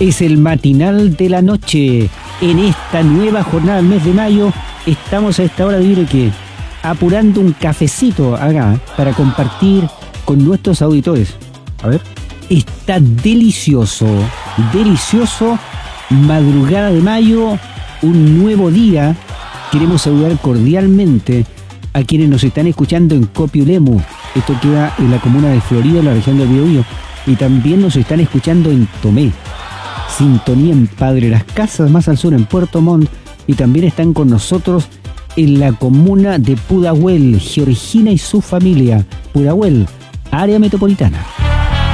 Es el matinal de la noche. En esta nueva jornada del mes de mayo estamos a esta hora de ir que apurando un cafecito acá para compartir con nuestros auditores. A ver. Está delicioso, delicioso. Madrugada de mayo, un nuevo día. Queremos saludar cordialmente a quienes nos están escuchando en Copiolemu. Esto queda en la comuna de Florida, en la región del Biobío. Y también nos están escuchando en Tomé. Sintonía en Padre Las Casas, más al sur en Puerto Montt. Y también están con nosotros en la comuna de Pudahuel, Georgina y su familia. Pudahuel, área metropolitana.